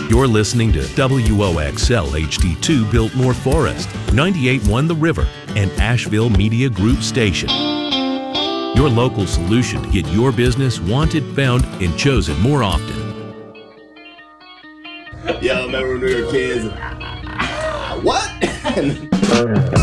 You're listening to WOXL HD2 Biltmore Forest, 98.1 The River, and Asheville Media Group station. Your local solution to get your business wanted, found, and chosen more often. Y'all remember when we were kids? What?